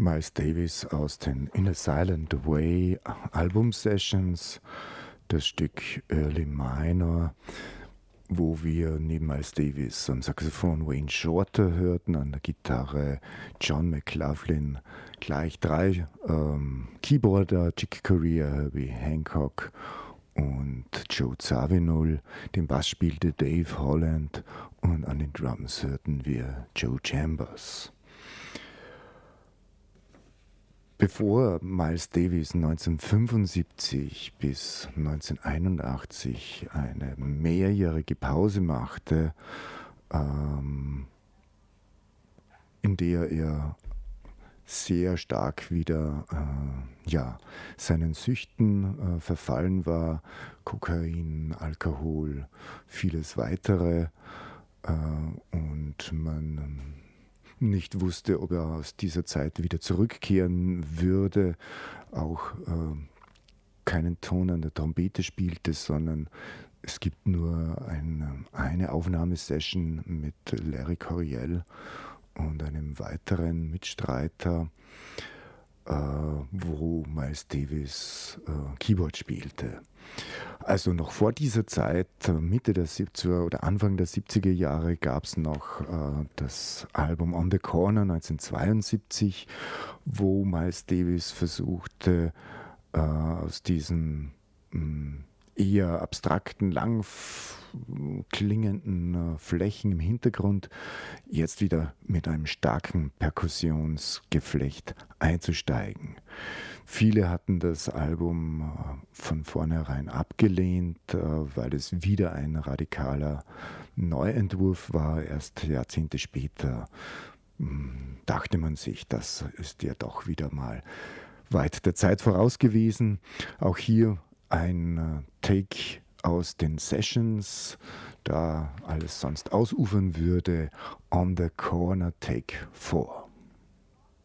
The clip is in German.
Miles Davis aus den In a Silent Way Album-Sessions, das Stück Early Minor, wo wir neben Miles Davis am Saxophon Wayne Shorter hörten, an der Gitarre John McLaughlin, gleich drei Keyboarder, Chick Corea, Herbie Hancock und Joe Zawinul. Den Bass spielte Dave Holland und an den Drums hörten wir Joe Chambers. Bevor Miles Davis 1975 bis 1981 eine mehrjährige Pause machte, in der er sehr stark wieder seinen Süchten verfallen war, Kokain, Alkohol, vieles weitere, und man nicht wusste, ob er aus dieser Zeit wieder zurückkehren würde, auch keinen Ton an der Trompete spielte, sondern es gibt nur eine Aufnahmesession mit Larry Coryell und einem weiteren Mitstreiter, wo Miles Davis Keyboard spielte. Also noch vor dieser Zeit, Mitte der 70er oder Anfang der 70er Jahre, gab es noch das Album On the Corner 1972, wo Miles Davis versuchte, aus diesen eher abstrakten, lang klingenden Flächen im Hintergrund jetzt wieder mit einem starken Perkussionsgeflecht einzusteigen. Viele hatten das Album von vornherein abgelehnt, weil es wieder ein radikaler Neuentwurf war. Erst Jahrzehnte später dachte man sich, das ist ja doch wieder mal weit der Zeit voraus gewesen. Auch hier ein Take aus den Sessions, da alles sonst ausufern würde. On the Corner, Take 4.